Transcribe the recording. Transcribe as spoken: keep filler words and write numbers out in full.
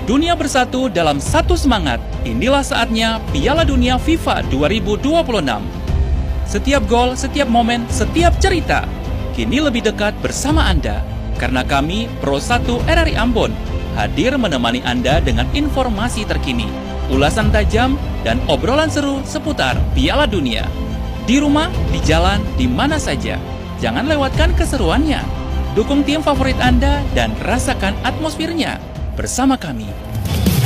Dunia bersatu dalam satu semangat. Inilah saatnya Piala Dunia FIFA dua ribu dua puluh enam. Setiap gol, setiap momen, setiap cerita kini lebih dekat bersama Anda. Karena kami Pro satu R R I Ambon hadir menemani Anda dengan informasi terkini, ulasan tajam, dan obrolan seru seputar Piala Dunia. Di rumah, di jalan, di mana saja. Jangan lewatkan keseruannya. Dukung tim favorit Anda dan rasakan atmosfernya bersama kami.